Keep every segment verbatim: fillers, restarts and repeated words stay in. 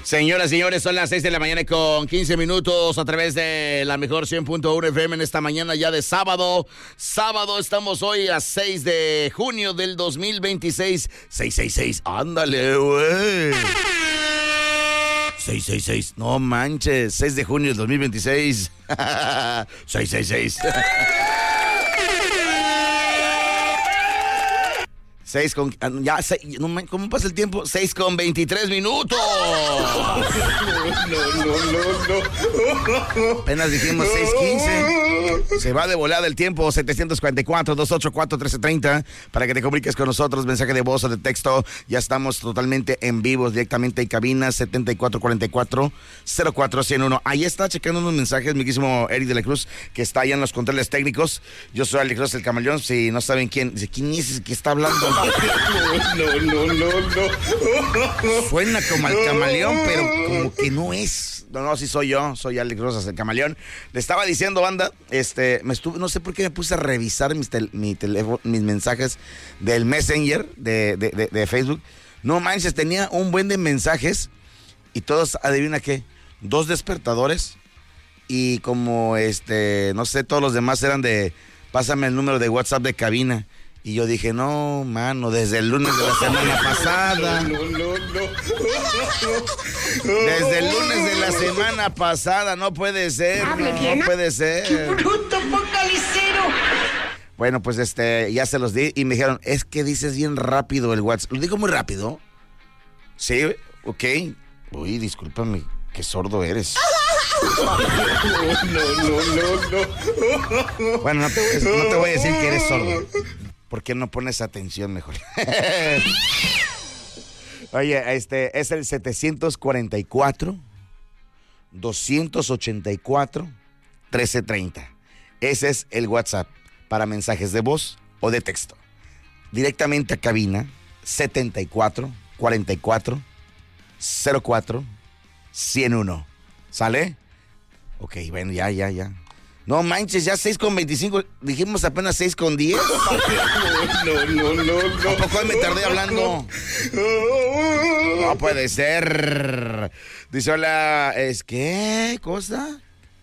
Señoras y señores, son las seis de la mañana con quince minutos a través de la mejor cien punto uno F M en esta mañana ya de sábado. Sábado, estamos hoy a seis de junio del dos mil veintiséis. seis seis seis, ándale, güey. seis seis seis, no manches, seis de junio del dos mil veintiséis. seis seis seis. Seis con... Ya, seis, no, ¿cómo pasa el tiempo? Seis con veintitrés minutos. No, no, no, no. Apenas dijimos seis quince. Se va de volada el tiempo. setecientos cuarenta y cuatro, doscientos ochenta y cuatro, trece treinta. Para que te comuniques con nosotros. Mensaje de voz o de texto. Ya estamos totalmente en vivo. Directamente en cabina. setenta y cuatro cuarenta y cuatro, cero cuatro cero uno. Ahí está checando unos mensajes. Mi querísimo Eric de la Cruz. Que está allá en los controles técnicos. Yo soy Alex Cruz, el camaleón. Si no saben quién. ¿Quién es el que está hablando? No, no, no, no. Suena como al camaleón, pero como que no es. No, no, sí soy yo, soy Alex Rosas, el camaleón. Le estaba diciendo, banda, este, me estuve, no sé por qué me puse a revisar mis, tel, mi teléfono, mis mensajes del Messenger de, de, de, de Facebook. No manches, tenía un buen de mensajes y todos, adivina qué, dos despertadores y como, este, no sé, todos los demás eran de, pásame el número de WhatsApp de cabina. Y yo dije, no, mano, desde el lunes de la semana pasada. No, no, no. Desde el lunes de la semana pasada, no puede ser, no, no puede ser. ¡Bruto focalicero! Bueno, pues este, ya se los di y me dijeron, es que dices bien rápido el WhatsApp. ¿Lo digo muy rápido? Sí, ok. Uy, discúlpame, qué sordo eres. No, no, no, no. Bueno, no te, no te voy a decir que eres sordo. ¿Por qué no pones atención mejor? Oye, este es el setecientos cuarenta y cuatro, doscientos ochenta y cuatro, trece treinta. Ese es el WhatsApp para mensajes de voz o de texto. Directamente a cabina setenta y cuatro, cuarenta y cuatro, cero cuatro, ciento uno. ¿Sale? Ok, bueno, ya, ya, ya. No manches, ya seis con veinticinco. Dijimos apenas seis con diez. No, no, no, no. ¿A poco me tardé hablando? No puede ser. Dice, hola, ¿es qué cosa?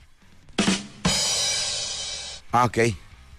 Ah, ok.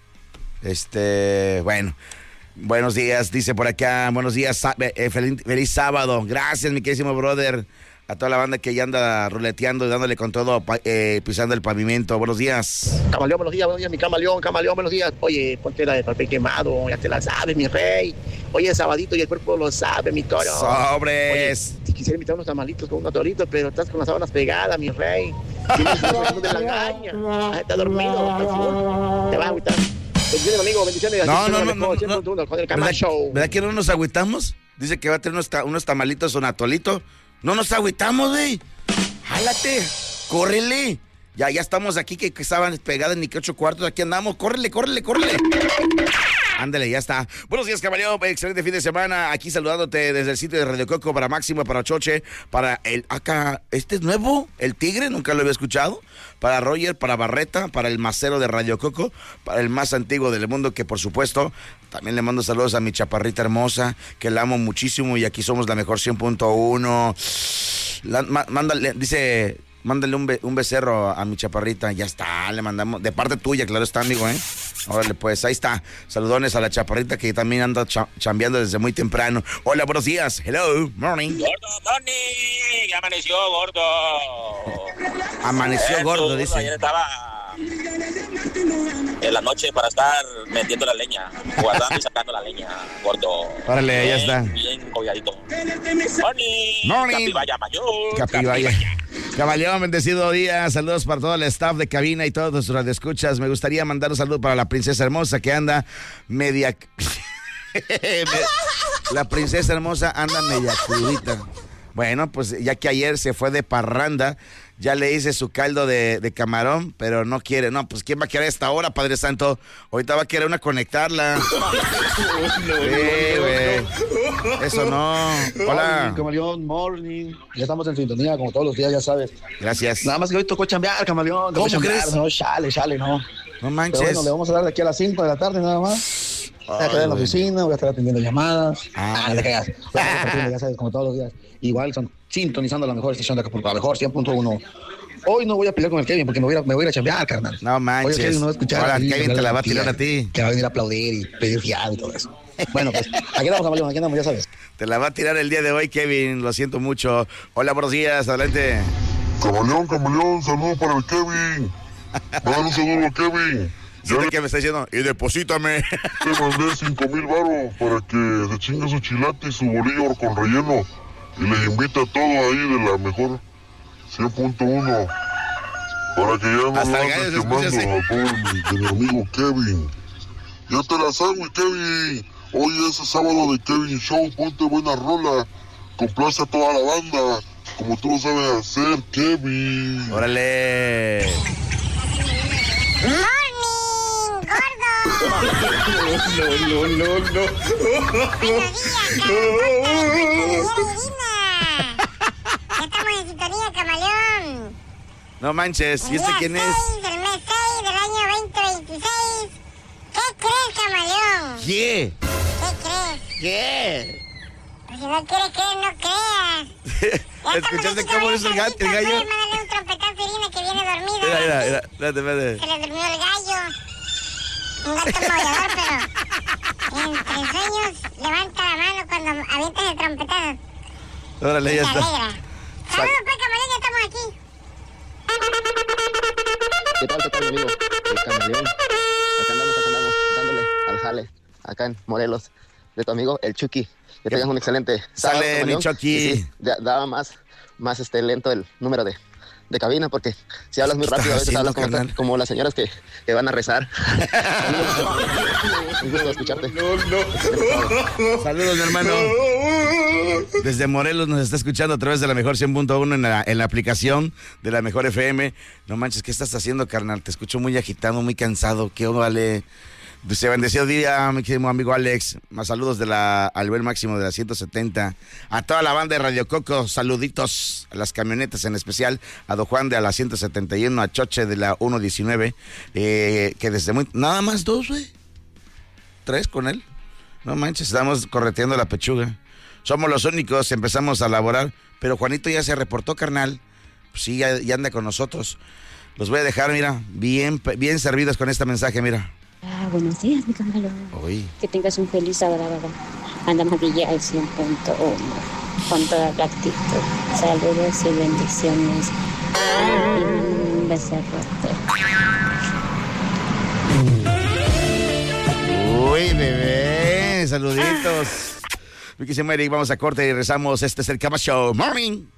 Este, bueno. Buenos días, dice por acá. Buenos días, eh, feliz, feliz sábado. Gracias, mi queridísimo brother. A toda la banda que ya anda ruleteando y dándole con todo, eh, pisando el pavimento. Buenos días. Camaleón, buenos días, buenos días, mi camaleón, camaleón, buenos días. Oye, ponte la de papel quemado, ya te la sabes, mi rey. Oye, sabadito y el cuerpo lo sabe, mi toro. Sobres. Oye, si quisiera invitar unos tamalitos con unos toritos, pero estás con las sábanas pegadas, mi rey. Tienes un de la gaña. Ah, está dormido, al full. Te vas a agüitar. Bendiciones, amigo, bendiciones. No, no, no, no, no, no. Con el ¿Verdad, Show. ¿Verdad que no nos agüitamos? Dice que va a tener unos, ta unos tamalitos o un atolito. No nos agüitamos, güey. Jálate, córrele. Ya, ya estamos aquí que, que estaban pegadas ni que ocho cuartos. Aquí andamos. Córrele, córrele, córrele. Ándale, ya está. Buenos días, caballero. Excelente fin de semana. Aquí saludándote desde el sitio de Radio Coco para Máximo, para Choche, para el acá. Este es nuevo, el Tigre, nunca lo había escuchado. Para Roger, para Barreta, para el macero de Radio Coco, para el más antiguo del mundo, que por supuesto, también le mando saludos a mi chaparrita hermosa, que la amo muchísimo y aquí somos la mejor cien punto uno. La, má, mándale, dice, mándale un, be, un becerro a mi chaparrita. Ya está, le mandamos, de parte tuya, claro está, amigo, ¿eh? Órale, pues, ahí está. Saludones a la chaparrita que también anda cha chambeando desde muy temprano. Hola, buenos días. Hello, morning. Gordo, morning. Amaneció gordo. Amaneció eh, gordo, tú, dice. Ayer estaba en la noche para estar metiendo la leña, guardando y sacando la leña, gordo. Órale, bien, ya está. Bien colladito. Morning. Morning. Capibaya mayor. Capibaya. Caballero, bendecido día. Saludos para todo el staff de cabina y todos nuestros radioescuchas. Me gustaría mandar un saludo para la princesa hermosa que anda media... La princesa hermosa anda media crudita. Bueno, pues ya que ayer se fue de parranda, ya le hice su caldo de, de camarón, pero no quiere. No, pues ¿quién va a querer a esta hora, Padre Santo? Ahorita va a querer una conectarla. No, sí, güey. Eso no. Hola. Camaleón, morning. Ya estamos en sintonía como todos los días, ya sabes. Gracias. Nada más que hoy tocó chambear, Camaleón. ¿Cómo chambear, crees? No, chale, chale, no. No manches. Pero bueno, le vamos a dar de aquí a las cinco de la tarde nada más. Voy a quedar en la oficina, voy a estar atendiendo llamadas. Ah, Ah, no te cagas. Voy a estar compartiendo, ya sabes, como todos los días. Igual son sintonizando la mejor estación de Acapulco, la mejor cien punto uno. Hoy no voy a pelear con el Kevin porque me voy a, me voy a ir a chambear, carnal. No manches. Hoy el Kevin no va a escuchar. Ahora ahí, Kevin te la va a tirar tía, a ti. Que va a venir a aplaudir y pedir fiado y todo eso. Bueno, pues aquí andamos, Camaleón, aquí andamos, ya sabes. Te la va a tirar el día de hoy, Kevin. Lo siento mucho. Hola, buenos días. Adelante. Camaleón, camaleón, saludos para el Kevin. Dale un saludo a Kevin. Siente que me está diciendo, y deposítame. Te mandé cinco mil baros para que se chingue su chilate y su bolillo con relleno. Y le invita a todo ahí de la mejor cien punto uno. Para que ya no Hasta lo el gallo andes se escucha quemando al pobre mi- de mi amigo Kevin. Ya te la hago, Kevin. Hoy es el sábado de Kevin Show. Ponte buena rola. Complace a toda la banda. Como tú lo sabes hacer, Kevin. Órale. ¡Morning, gordo! No, no, no, no. ¡Buenos días, Carlos! Divina! Ya estamos en sintonía, Camaleón. No manches. ¿Y El este día quién es? seis del mes seis del año veinte veintiséis. ¿Qué crees, Camaleón? ¿Qué? ¿Qué crees? ¿Qué? Pues si no quieres creer, no creas. Ya estamos ¿Escuchaste aquí cómo con es el el gato, el gallo? Puedes mandarle un trompetazo a Irina que viene dormida. Mira, mira, mira. Espérate, espérate. Se le durmió el gallo. Un gato maullador, pero entre sueños levanta la mano cuando avientas el trompetazo. Órale, Y ya se está. alegra. Saludos, pues, Camaleón, ya estamos aquí. ¿Qué tal, qué tal, mi amigo? El Camaleón. Acá andamos, acá andamos, dándole al jale, acá en Morelos, de tu amigo, el Chucky. Que tengas un excelente sábado, Sale, mi Camaleón. Chucky. Y sí, da- daba más, más este, lento el número de, de cabina, porque si hablas muy ¿Qué rápido, a estás veces hablas haciendo, como, carnal? como las señoras que, que van a rezar. Un gusto escucharte. No, no. Saludos, mi hermano. Desde Morelos nos está escuchando a través de la mejor cien punto uno en la, en la aplicación de la mejor F M. No manches, ¿qué estás haciendo, carnal? Te escucho muy agitado, muy cansado. ¿Qué onda, vale? Dice, bendecido día, mi querido amigo Alex. Más saludos de la al buen máximo de la ciento setenta. A toda la banda de Radio Coco, saluditos a las camionetas, en especial a Don Juan de a la ciento setenta y uno, a Choche de la ciento diecinueve. Eh, que desde muy... Nada más dos, güey. Tres con él. No manches, estamos correteando la pechuga. Somos los únicos, empezamos a laborar. Pero Juanito ya se reportó, carnal. Pues sí, ya, ya anda con nosotros. Los voy a dejar, mira, bien, bien servidos con este mensaje, mira. Ah, buenos días, mi Camaleón. Uy. Que tengas un feliz sábado. Andamos aquí al cien punto uno con toda la actitud. Saludos y bendiciones. Y un becerrote. Uy, bebé, saluditos. Mi querido Eric, vamos a corte y rezamos. Este es el Cama Show. Morning.